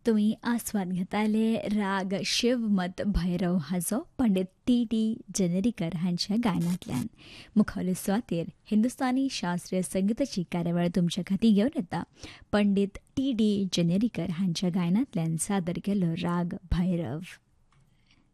तुम्ही आस्वाद घेताले राग शिवमत भैरव हाजो पंडित टी जनेरीकर हांच्या गायनांतल्यान. मुखावले सुवातेर हिंदुस्थानी शास्त्रीय संगीताची कार्यावळ तुमच्या खाती घेवन येता. पंडित टी जनेरीकर हांच्या गायनांतल्यान सादर केलो राग भैरव.